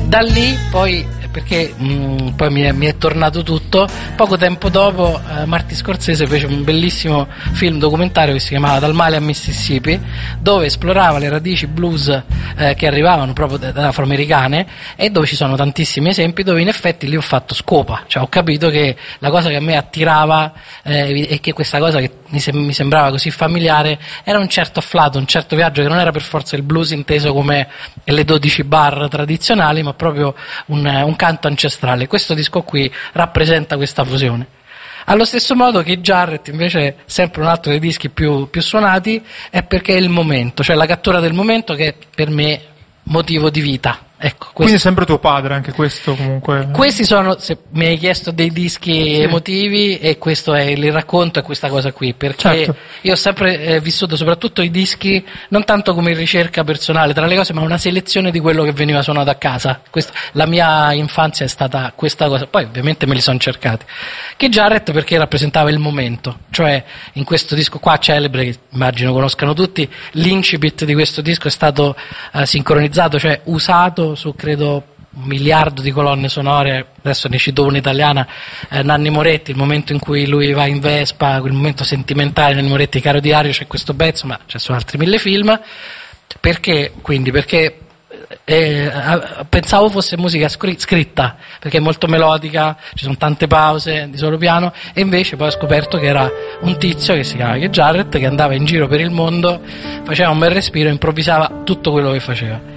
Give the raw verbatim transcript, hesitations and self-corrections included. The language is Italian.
Da lì poi, perché mh, poi mi è, mi è tornato tutto, poco tempo dopo eh, Martin Scorsese fece un bellissimo film documentario che si chiamava Dal male a Mississippi, dove esplorava le radici blues eh, che arrivavano proprio da, da afroamericane, e dove ci sono tantissimi esempi dove in effetti lì ho fatto scopa, cioè ho capito che la cosa che a me attirava eh, e che questa cosa che mi, sem- mi sembrava così familiare era un certo afflato, un certo viaggio che non era per forza il blues inteso come le dodici bar tradizionali, ma proprio un, un canto ancestrale. Questo disco qui rappresenta questa fusione. Allo stesso modo che Jarrett invece, sempre un altro dei dischi più, più suonati, è perché è il momento, cioè la cattura del momento, che è per me motivo di vita. Ecco, quindi è sempre tuo padre anche questo, comunque. Questi sono, se mi hai chiesto, dei dischi sì. emotivi, e questo è il racconto, è questa cosa qui, perché certo. io ho sempre eh, vissuto soprattutto i dischi non tanto come ricerca personale tra le cose, ma una selezione di quello che veniva suonato a casa. Questo, la mia infanzia è stata questa cosa, poi ovviamente me li sono cercati. Che Jarrett perché rappresentava il momento, cioè in questo disco qua celebre, che immagino conoscano tutti, l'incipit di questo disco è stato eh, sincronizzato, cioè usato su credo un miliardo di colonne sonore. Adesso ne cito una italiana, eh, Nanni Moretti, il momento in cui lui va in Vespa, quel momento sentimentale, Nanni Moretti Caro Diario, c'è questo pezzo, ma ci sono altri mille film. Perché? Quindi perché eh, pensavo fosse musica scri- scritta, perché è molto melodica, ci sono tante pause di solo piano, e invece poi ho scoperto che era un tizio che si chiama Keith Jarrett, che andava in giro per il mondo, faceva un bel respiro e improvvisava tutto quello che faceva.